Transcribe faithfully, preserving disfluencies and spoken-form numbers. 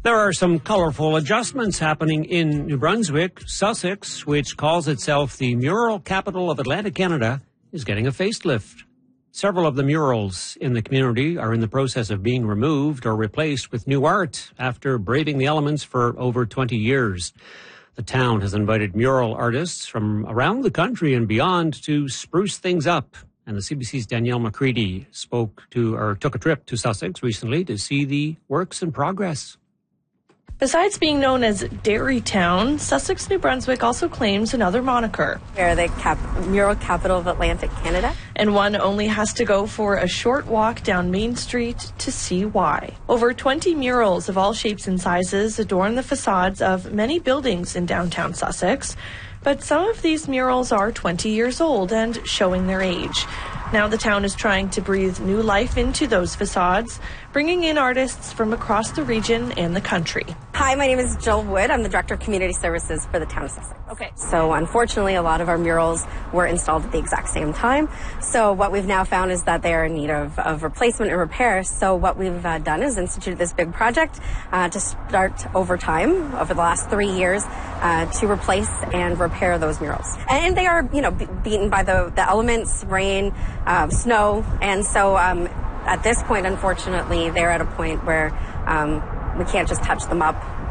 There are some colorful adjustments happening in New Brunswick. Sussex, which calls itself the mural capital of Atlantic Canada, is getting a facelift. Several of the murals in the community are in the process of being removed or replaced with new art after braving the elements for over twenty years. The town has invited mural artists from around the country and beyond to spruce things up. And the C B C's Danielle McCready spoke to, or took a trip to Sussex recently to see the works in progress. Besides being known as Dairy Town, Sussex, New Brunswick also claims another moniker. We're the cap- mural capital of Atlantic Canada. And one only has to go for a short walk down Main Street to see why. Over twenty murals of all shapes and sizes adorn the facades of many buildings in downtown Sussex. But some of these murals are twenty years old and showing their age. Now the town is trying to breathe new life into those facades, bringing in artists from across the region and the country. Hi, my name is Jill Wood. I'm the Director of Community Services for the town of Sussex. Okay. So unfortunately, a lot of our murals were installed at the exact same time. So what we've now found is that they are in need of, of replacement and repair. So what we've uh, done is instituted this big project uh, to start over time, over the last three years, uh, to replace and repair those murals. And they are, you know, be- beaten by the, the elements, rain, uh, snow. And so um, at this point, unfortunately, they're at a point where um, we can't just touch them up